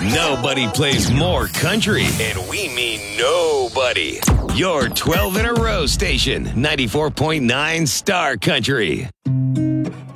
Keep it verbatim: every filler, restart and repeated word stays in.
Nobody plays more country, and we mean nobody. Your twelve in a row station, ninety-four point nine Star Country.